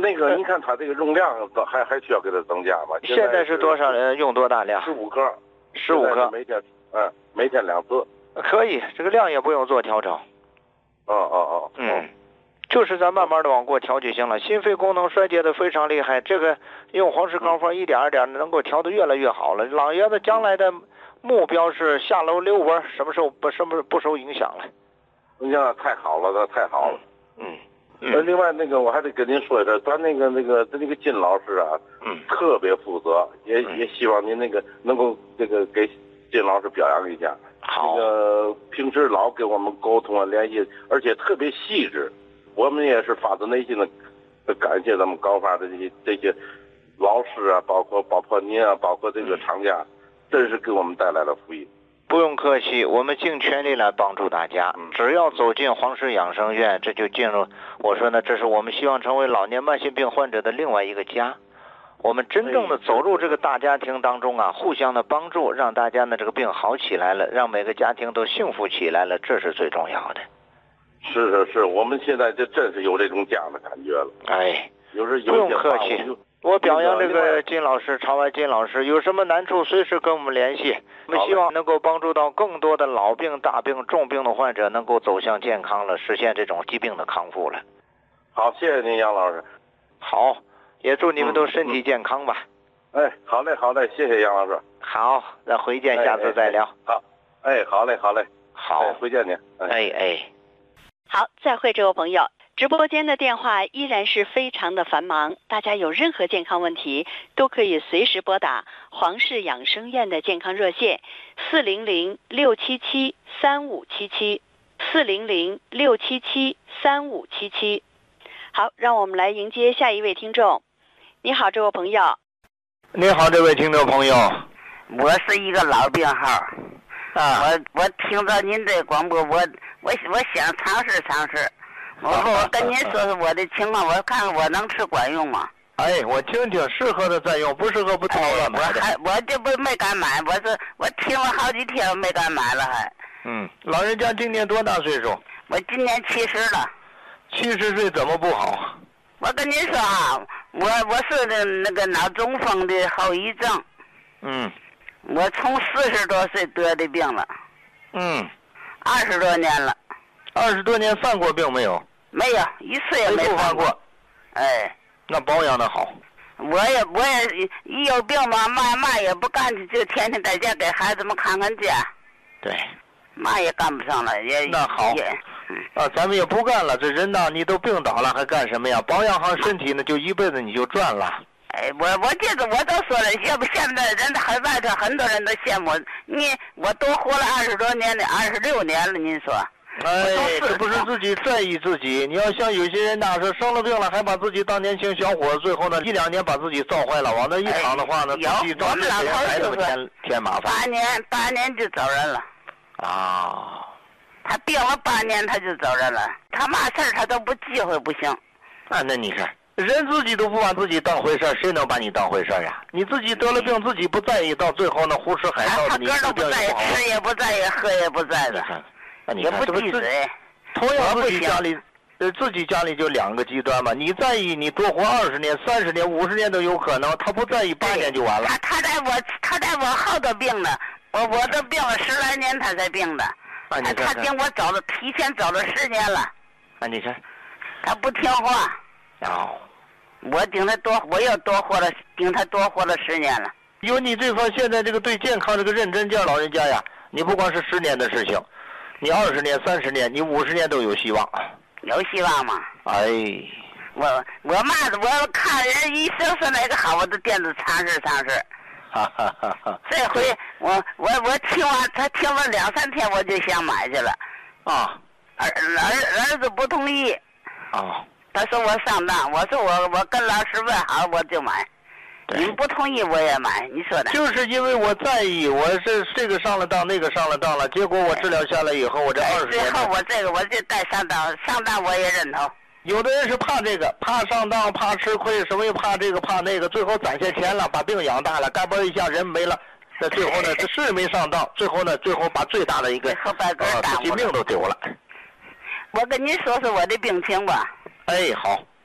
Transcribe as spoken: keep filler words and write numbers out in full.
那个，您看它这个容量还还需要给它增加吗？ 现在是多少人用多大量？ 十五克。 十五克。 每天，嗯，每天两次。 可以，这个量也不用做调整。 哦哦哦。 嗯，就是咱慢慢的往过调就行了。心肺功能衰竭的非常厉害，这个用黄氏钢方一点一点能够调得越来越好了。老爷子将来的目标是下楼遛弯，什么时候不什么不受影响了？ 你想太好了，那太好了。 嗯。 呃，另外那个我还得跟您说一声，咱那个那个那个金老师啊， 嗯， 特别负责，也也希望您那个能够这个给金老师表扬一下。 好。 那个平时老跟我们沟通啊联系，而且特别细致，我们也是发自内心的感谢咱们钢发的这些这些老师啊，包括包括您啊，包括这个厂家，真是给我们带来了福音。 不用客气，我们尽全力来帮助大家。只要走进黄氏养生院，这就进入，我说呢，这是我们希望成为老年慢性病患者的另外一个家。我们真正的走入这个大家庭当中啊，互相的帮助，让大家呢这个病好起来了，让每个家庭都幸福起来了，这是最重要的。 是是是，我们现在这真是有这种家的感觉了。 哎， 有时不用客气。我表扬这个金老师，朝外金老师，有什么难处随时跟我们联系。我们希望能够帮助到更多的老病、大病、重病的患者能够走向健康了，实现这种疾病的康复了。 好，谢谢您，杨老师。 好，也祝你们都身体健康吧。 嗯嗯、哎，好嘞，好嘞，谢谢杨老师。 好，那回见，下次再聊。 哎哎哎好，哎，好嘞，好嘞。 好， 哎、回见您。 哎哎。哎好，再会，这位朋友。直播间的电话依然是非常的繁忙，大家有任何健康问题都可以随时拨打黄氏养生院的健康热线四零零六七七三五七七四零零六七七三五七七。好，让我们来迎接下一位听众。你好，这位朋友。 你好，这位听众朋友。 我是一个老病号啊， 我我听到您这广播，我我我想尝试尝试。我说我跟您说说我的情况，我看看我能吃管用吗？ 哎，我听听，适合的再用，不适合不挑了买的。 我还我这不没敢买，我是我听了好几天，我没敢买了还。 嗯，老人家今年多大岁数？ 我今年七十了。 七十岁怎么不好？ 我跟您说啊，我我是那那个脑中风的后遗症。 嗯。 我从四十多岁得的病了。 嗯。 二十多年了。 二十多年犯过病没有？ 没有，一次也没犯过。 哎， 那保养的好。 我也我也一有病嘛，嘛嘛也不干，就天天在家给孩子们看看家。 对。 嘛也干不上了，也那好。 也嗯、啊，咱们也不干了。这人呐，你都病倒了，还干什么呀？保养好身体呢，就一辈子你就赚了。 哎，我我这个我都说了，要不现在人还外头很多人都羡慕你，我都活了二十多年了，二十六年了，您说。 哎，这不是自己在意自己。你要像有些人呐，说生了病了，还把自己当年轻小伙子，最后呢一两年把自己造坏了，往那一躺的话呢， 哎、 自己找这些孩子们添添麻烦。 八年八年就走人了。 啊。 他病了八年他就走人了，他嘛事儿他都不忌讳不行。 啊，那你看，人自己都不把自己当回事，谁能把你当回事呀？你自己得了病，自己不在意，到最后呢胡吃海塞的， 你他不在意，吃也不在意，喝也不在的。 那你看， 也不忌嘴。 同样自己家里，呃，自己家里就两个极端嘛。你在意，你多活二十年、三十年、五十年都有可能；他不在意，八年就完了。 他他在我他在我后头病呢，我我都病了十来年，他才病的。 啊，你看看他经我走了，提前走了十年了。 啊，你看， 他不听话。 哦。 我顶他多，我又多活了，顶他多活了十年了。 有你这方现在这个对健康这个认真劲，老人家呀，你不光是十年的事情。你二十年、三十年，你五十年都有希望。 有希望吗？ 哎， 我我嘛，我看人医生说哪个好，我都惦着尝试尝试。 哈哈哈哈。 这回我我我听完他听了两三天，我就想买去了。 啊。 儿儿儿子不同意。 啊。 他说我上当，我说我我跟老师问好，我就买。你不同意我也买，你说的。 就是因为我在意，我是这个上了当，那个上了当了，结果我治疗下来以后，我这二十年。 最后我这个我就带上当，上当我也认同。 有的人是怕这个，怕上当，怕吃亏，什么又怕这个怕那个，最后攒下钱了，把病养大了，嘎嘣一下人没了，那最后呢，这是没上当，最后呢，最后把最大的一个呃自己命都丢了。 我跟您说说我的病情吧。 哎，好。